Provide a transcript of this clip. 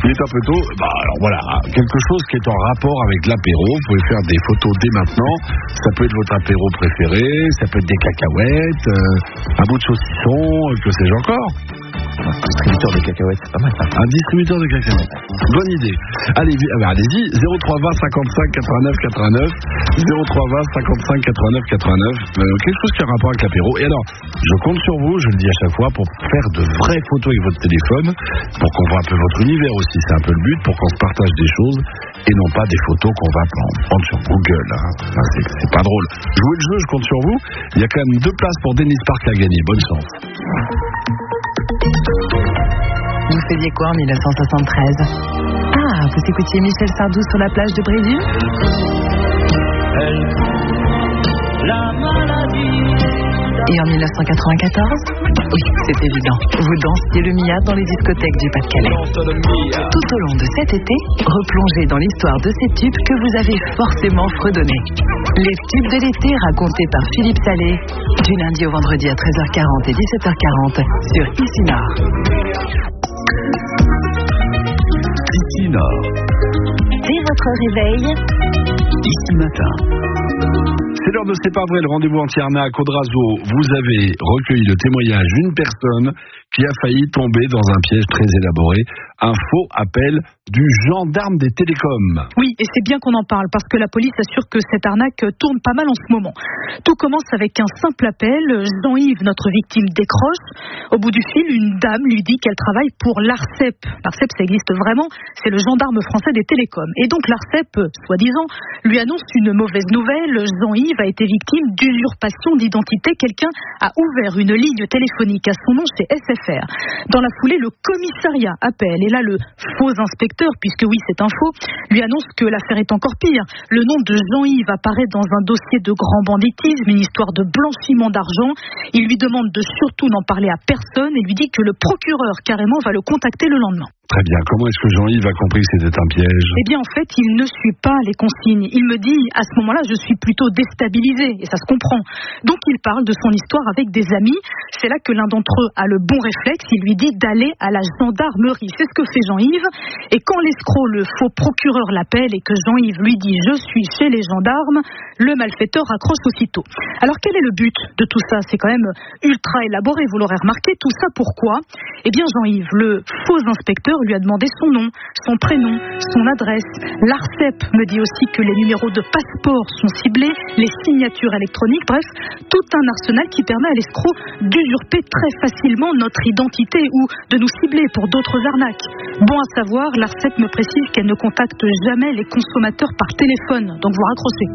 Il est un peu tôt. Alors voilà, quelque chose qui est en rapport avec l'apéro. Vous pouvez faire des photos dès maintenant. Ça peut être votre apéro préféré, ça peut être des cacahuètes, un bout de saucisson, que sais-je encore. Un distributeur de cacahuètes, c'est pas mal ça. Un distributeur de cacahuètes. Bonne idée. Allez-y, 0320 55 89 89, 0320 55 89 89. Quelque chose qui a un rapport avec l'apéro. Et alors, je compte sur vous, je le dis à chaque fois, pour faire de vraies photos avec votre téléphone, pour qu'on voit un peu votre univers aussi. C'est un peu le but, pour qu'on se partage des choses et non pas des photos qu'on va prendre sur Google. C'est pas drôle. Jouez le jeu, je compte sur vous. Il y a quand même 2 places pour Dennis Park à gagner. Bonne chance. Vous faisiez quoi en 1973 ? Ah, vous écoutiez Michel Sardou sur la plage de Brésil ? Et en 1994 ? Oui, c'est évident. Vous dansiez le Mia dans les discothèques du Pas-de-Calais. Tout au long de cet été, replongez dans l'histoire de ces tubes que vous avez forcément fredonnés. Les tubes de l'été racontés par Philippe Salé, du lundi au vendredi à 13h40 et 17h40 sur Ici Nord. Ici Nord. Dès votre réveil, Ici Matin. C'est l'heure de C'est pas vrai, le rendez-vous anti-arnaque au Drazo. Vous avez recueilli le témoignage d'une personne qui a failli tomber dans un piège très élaboré. Un faux appel du gendarme des télécoms. Oui, et c'est bien qu'on en parle parce que la police assure que cette arnaque tourne pas mal en ce moment. Tout commence avec un simple appel. Jean-Yves, notre victime, décroche. Au bout du fil, une dame lui dit qu'elle travaille pour l'ARCEP. L'ARCEP, ça existe vraiment, c'est le gendarme français des télécoms. Et donc l'ARCEP, soi-disant, lui annonce une mauvaise nouvelle. Jean-Yves a été victime d'usurpation d'identité. Quelqu'un a ouvert une ligne téléphonique à son nom chez SFR. Dans la foulée, le commissariat appelle. Et là, le faux inspecteur, puisque oui, c'est un faux, lui annonce que l'affaire est encore pire. Le nom de Jean-Yves apparaît dans un dossier de grand banditisme, une histoire de blanchiment d'argent. Il lui demande de surtout n'en parler à personne et lui dit que le procureur, carrément, va le contacter le lendemain. Très bien. Comment est-ce que Jean-Yves a compris que c'était un piège ? Eh bien, en fait, il ne suit pas les consignes. Il me dit, à ce moment-là, je suis plutôt déstabilisé, et ça se comprend. Donc, il parle de son histoire avec des amis. C'est là que l'un d'entre eux a le bon réflexe. Il lui dit d'aller à la gendarmerie. C'est ce que fait Jean-Yves. Et quand l'escroc, le faux procureur, l'appelle et que Jean-Yves lui dit « Je suis chez les gendarmes », le malfaiteur raccroche aussitôt. Alors, quel est le but de tout ça ? C'est quand même ultra élaboré, vous l'aurez remarqué. Tout ça, pourquoi ? Eh bien, Jean-Yves, le faux inspecteur, lui a demandé son nom, son prénom, son adresse. L'ARCEP me dit aussi que les numéros de passeport sont ciblés, les signatures électroniques, bref, tout un arsenal qui permet à l'escroc d'usurper très facilement notre identité ou de nous cibler pour d'autres arnaques. Bon à savoir, l'ARCEP me précise qu'elle ne contacte jamais les consommateurs par téléphone, donc vous raccrochez.